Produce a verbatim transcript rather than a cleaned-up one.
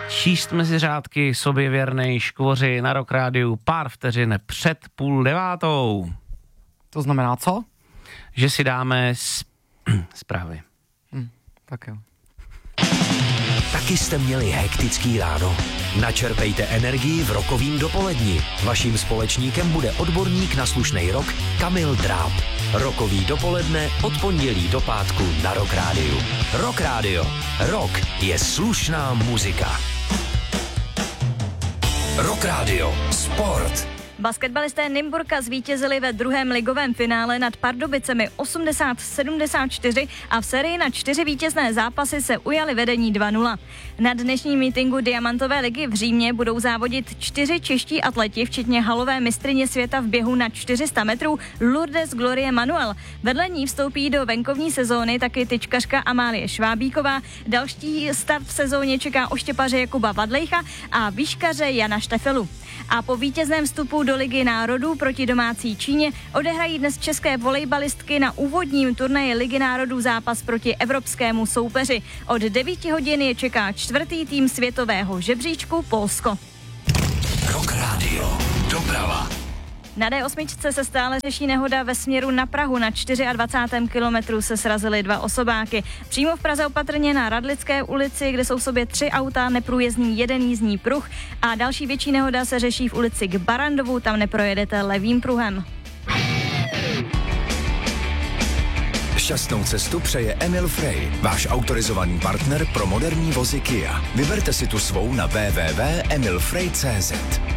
Číst mezi řádky sobě věrnej škvoři na Rock Rádiu pár vteřin před půl devátou. To znamená co? Že si dáme sp- zprávy. Hm, tak jo. Taky jste měli hektický ráno? Načerpejte energii v rokovým dopoledni. Vaším společníkem bude odborník na slušnej rock Kamil Dráb. Rokový dopoledne od pondělí do pátku na Rock Rádiu. Rock Rádio. Rock je slušná muzika. Rock Rádio. Sport. Basketbalisté Nymburka zvítězili ve druhém ligovém finále nad Pardubicemi osmdesát sedmdesát čtyři a v sérii na čtyři vítězné zápasy se ujali vedení dva nula. Na dnešním mítinku Diamantové ligy v Římě budou závodit čtyři čeští atleti, včetně halové mistryně světa v běhu na čtyři sta metrů Lourdes Glorie Manuel. Vedle ní vstoupí do venkovní sezóny taky tyčkařka Amálie Švábíková. Další start v sezóně čeká oštěpaře Jakuba Vadlejcha a výškaře Jana Štefelu. A po vítězném vstupu do Ligy národů proti domácí Číně odehrají dnes české volejbalistky na úvodním turnaji Ligy národů zápas proti evropskému soupeři. Od devíti hodin je čeká čtvrtý tým světového žebříčku Polsko. Rock Radio. Doprava. Na dé osm se stále řeší nehoda ve směru na Prahu. Na dvacátém čtvrtém kilometru se srazily dva osobáky. Přímo v Praze opatrně na Radlické ulici, kde jsou v sobě tři auta, neprůjezdný jeden jízdní pruh a další větší nehoda se řeší v ulici k Barandovu, tam neprojedete levým pruhem. Šťastnou cestu přeje Emil Frey, váš autorizovaný partner pro moderní vozy Kia. Vyberte si tu svou na w w w tečka emil frey tečka c z.